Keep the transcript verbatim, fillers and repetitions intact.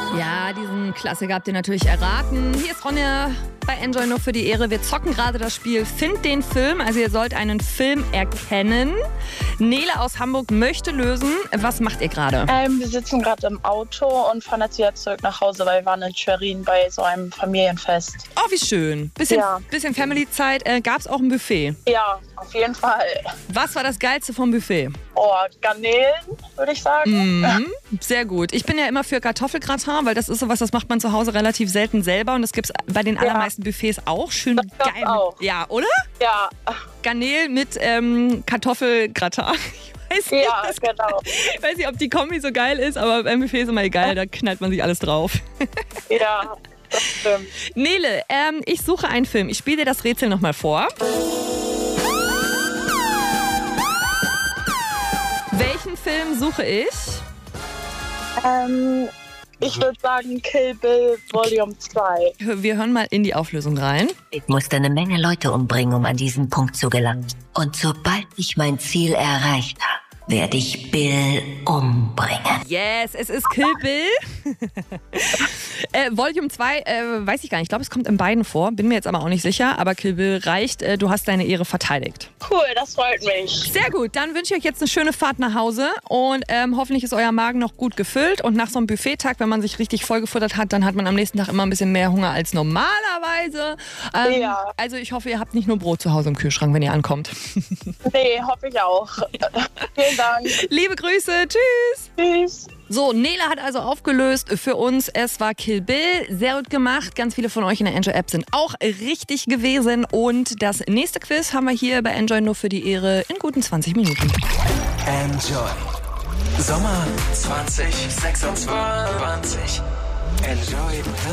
Ja, diesen Klassiker habt ihr natürlich erraten. Hier ist Ronja bei Enjoy nur für die Ehre. Wir zocken gerade das Spiel Find den Film. Also ihr sollt einen Film erkennen. Nele aus Hamburg möchte lösen. Was macht ihr gerade? Ähm, wir sitzen gerade im Auto und fahren jetzt wieder zurück nach Hause, weil wir waren in Schwerin bei so einem Familienfest. Oh, wie schön. Bisschen, Ja. bisschen Family-Zeit. Äh, gab's auch ein Buffet? Ja, auf jeden Fall. Was war das Geilste vom Buffet? Oh, Garnelen, würde ich sagen. Mhm, sehr gut. Ich bin ja immer für Kartoffelgratin, weil das ist sowas, das macht man zu Hause relativ selten selber. Und das gibt's bei den allermeisten Buffets auch. Schön Das gab's geil. auch. Ja, oder? Ja, Garnelen mit ähm, Kartoffelgratin. Ich weiß nicht, ja, das, genau. ich weiß nicht, ob die Kombi so geil ist, aber beim Buffet ist immer egal, da knallt man sich alles drauf. Ja, das stimmt. Nele, ähm, ich suche einen Film. Ich spiele dir das Rätsel nochmal vor. Welchen Film suche ich? Ähm, ich würde sagen Kill Bill Volume zwei. Wir hören mal in die Auflösung rein. Ich musste eine Menge Leute umbringen, um an diesen Punkt zu gelangen. Und sobald ich mein Ziel erreicht habe, werde ich Bill umbringen. Yes, es ist Kill Bill. äh, Volume zwei, äh, weiß ich gar nicht. Ich glaube, es kommt in beiden vor. Bin mir jetzt aber auch nicht sicher. Aber Kill Bill reicht. Äh, du hast deine Ehre verteidigt. Cool, das freut mich. Sehr gut. Dann wünsche ich euch jetzt eine schöne Fahrt nach Hause. Und ähm, hoffentlich ist euer Magen noch gut gefüllt. Und nach so einem Buffettag, wenn man sich richtig vollgefuttert hat, dann hat man am nächsten Tag immer ein bisschen mehr Hunger als normalerweise. Ähm, Ja. Also ich hoffe, ihr habt nicht nur Brot zu Hause im Kühlschrank, wenn ihr ankommt. Nee, hoffe ich auch. Vielen Dank. Liebe Grüße. Tschüss. Tschüss. So, Nele hat also aufgelöst für uns. Es war Kill Bill. Sehr gut gemacht. Ganz viele von euch in der Enjoy-App sind auch richtig gewesen. Und das nächste Quiz haben wir hier bei Enjoy nur für die Ehre in guten zwanzig Minuten. Enjoy. Sommer zwanzig sechsundzwanzig. Enjoy.